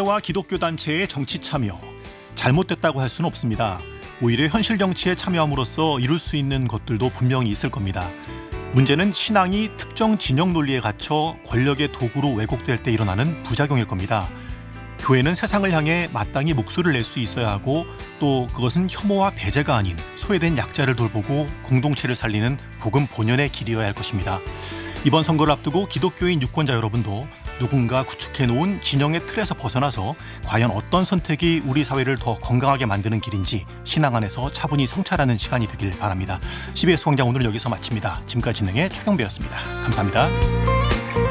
사회와 기독교 단체의 정치 참여, 잘못됐다고 할 수는 없습니다. 오히려 현실 정치에 참여함으로써 이룰 수 있는 것들도 분명히 있을 겁니다. 문제는 신앙이 특정 진영 논리에 갇혀 권력의 도구로 왜곡될 때 일어나는 부작용일 겁니다. 교회는 세상을 향해 마땅히 목소리를 낼 수 있어야 하고, 또 그것은 혐오와 배제가 아닌 소외된 약자를 돌보고 공동체를 살리는 복음 본연의 길이어야 할 것입니다. 이번 선거를 앞두고 기독교인 유권자 여러분도 누군가 구축해놓은 진영의 틀에서 벗어나서 과연 어떤 선택이 우리 사회를 더 건강하게 만드는 길인지 신앙 안에서 차분히 성찰하는 시간이 되길 바랍니다. CBS 광장 오늘은 여기서 마칩니다. 지금까지 진행의 최경배였습니다. 감사합니다.